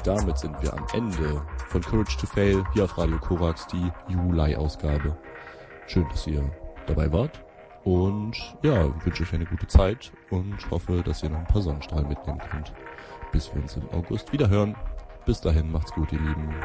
damit sind wir am Ende von Courage to Fail hier auf Radio Korax, die Juli-Ausgabe. Schön, dass ihr dabei wart und ja, wünsche euch eine gute Zeit und hoffe, dass ihr noch ein paar Sonnenstrahlen mitnehmen könnt, bis wir uns im August wieder hören. Bis dahin, macht's gut, ihr Lieben.